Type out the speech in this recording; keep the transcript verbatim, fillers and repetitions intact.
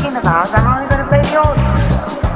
game of ours, I'm only going to play the audio.